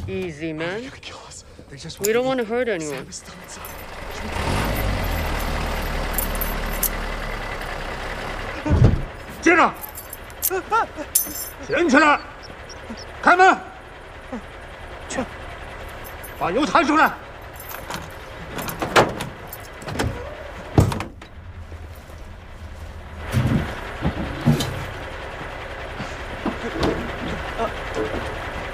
Easy, man. They're gonna kill us. They just We don't want to hurt anyone. Sam is still inside. 接着，捡起来，开门，去，把油抬出来。